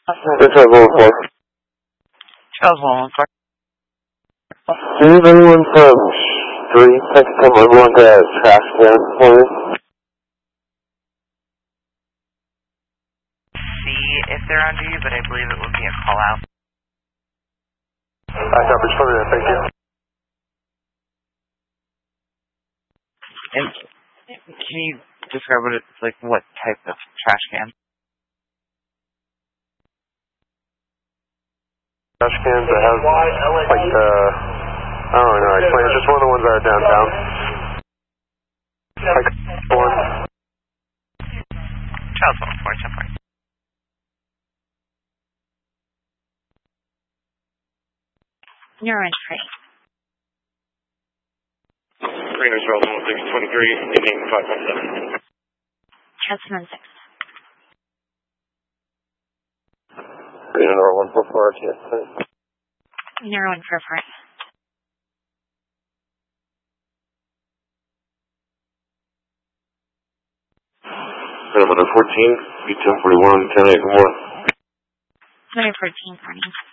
This is Charles 114. Charles 114. Do you have anyone from Street that can come over to that trash can for me? See if they're under you, but I believe it would be a call out. I copy for you, thank you. And can you describe what it's like, what type of trash can? Trash cans that have, like, I don't know, explain. It's just one of the ones that are downtown. Like, one. Charles 114. You're in free. Greeners Road 1623, Indian 517. Councilman 6. Greener Road 144, yes. You're in for free. Number 14, B1041, 10-8, good morning. 2014 morning.